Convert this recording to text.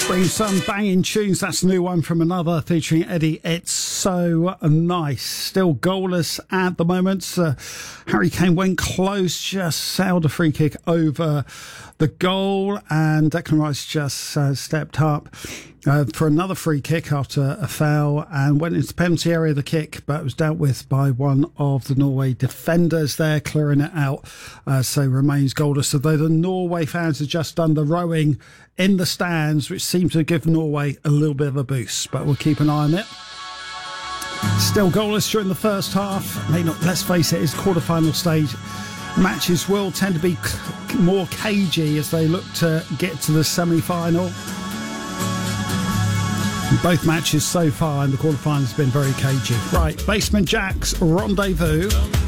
Bring some banging tunes. That's a new one from Another featuring Eddie. It's so nice. Still goalless at the moment. Harry Kane went close, just sailed a free kick over the goal, and Declan Rice just stepped up for another free kick after a foul and went into the penalty area of the kick, but it was dealt with by one of the Norway defenders there, clearing it out, so remains goalless. Although the Norway fans are just done the rowing in the stands, which seems to give Norway a little bit of a boost, but we'll keep an eye on it. Still goalless during the first half. Let's face it, it's quarter-final stage. Matches will tend to be more cagey as they look to get to the semi-final. Both matches so far in the quarterfinals have been very cagey. Right, Basement Jaxx, Rendezvous.